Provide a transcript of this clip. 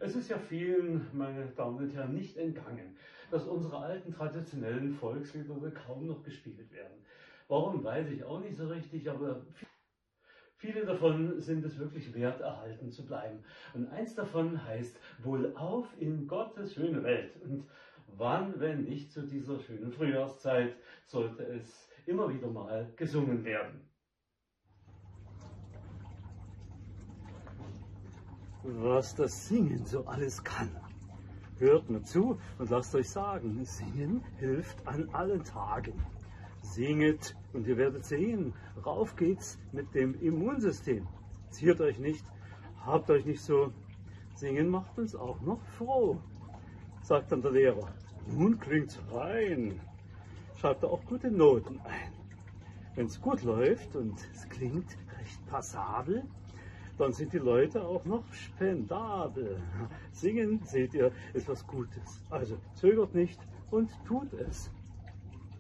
Es ist ja vielen, meine Damen und Herren, nicht entgangen, dass unsere alten traditionellen Volkslieder kaum noch gespielt werden. Warum, weiß ich auch nicht so richtig, aber viele davon sind es wirklich wert, erhalten zu bleiben. Und eins davon heißt Wohlauf in Gottes schöne Welt. Und wann, wenn nicht zu dieser schönen Frühjahrszeit, sollte es immer wieder mal gesungen werden. Was das Singen so alles kann. Hört mir zu und lasst euch sagen, Singen hilft an allen Tagen. Singet und ihr werdet sehen, rauf geht's mit dem Immunsystem. Ziert euch nicht, habt euch nicht so. Singen macht uns auch noch froh, sagt dann der Lehrer. Nun klingt's rein. Schreibt da auch gute Noten ein. Wenn's gut läuft und es klingt recht passabel, dann sind die Leute auch noch spendabel. Singen, seht ihr, ist was Gutes. Also zögert nicht und tut es.